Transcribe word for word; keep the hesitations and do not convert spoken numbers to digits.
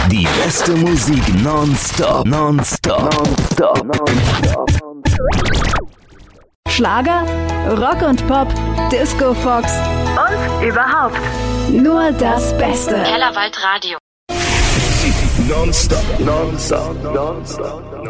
Die beste Musik nonstop, nonstop, nonstop, nonstop. Schlager, Rock und Pop, Disco Fox und überhaupt nur das Beste. Kellerwald Radio. Nonstop, nonstop, nonstop.